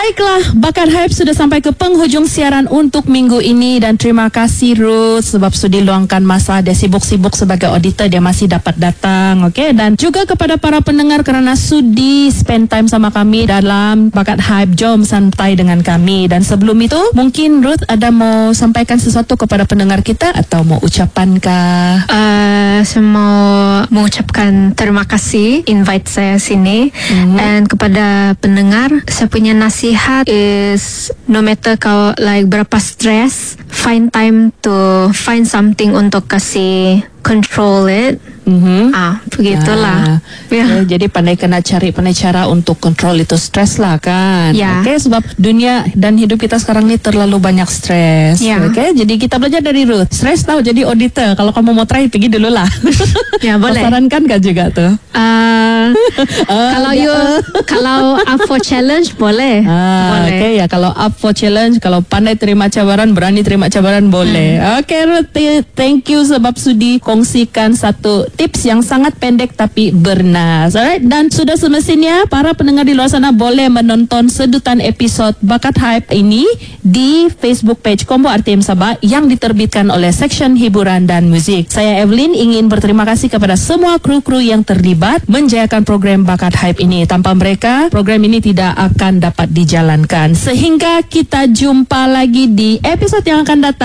Baiklah, Bakat Hype sudah sampai ke penghujung siaran untuk minggu ini. Dan terima kasih Ruth sebab sudi luangkan masa. Dia sibuk-sibuk sebagai auditor, dia masih dapat datang. Okay? Dan juga kepada para pendengar kerana sudi spend time sama kami dalam Bakat Hype. Jom santai dengan kami. Dan sebelum itu, mungkin Ruth ada mau sampaikan sesuatu kepada pendengar kita atau mau ucapan kah? Saya mau mengucapkan terima kasih invite saya sini. Dan kepada pendengar, saya punya nasihat is no matter kau like berapa stress, find time to find something untuk kasih control it. Begitulah. Jadi pandai cara untuk kontrol itu stres lah kan. Okay, sebab dunia dan hidup kita sekarang ni terlalu banyak stres. Okay, jadi kita belajar dari Ruth. Stres tahu jadi auditor. Kalau kamu mau try, pergi dulu lah. Boleh. Sarankan kan juga tuh. Kalau up for challenge boleh. Boleh. Okay, ya kalau up for challenge, kalau pandai terima cabaran, berani terima cabaran boleh. Okay Ruth, thank you sebab sudi kongsikan satu tips yang sangat pendek tapi bernas. Alright, dan sudah semestinya para pendengar di luar sana boleh menonton sedutan episod Bakat Hype ini di Facebook page Combo RTM Sabah yang diterbitkan oleh Seksyen Hiburan dan Muzik. Saya Evelyn ingin berterima kasih kepada semua kru-kru yang terlibat menjayakan program Bakat Hype ini. Tanpa mereka, program ini tidak akan dapat dijalankan. Sehingga kita jumpa lagi di episod yang akan datang.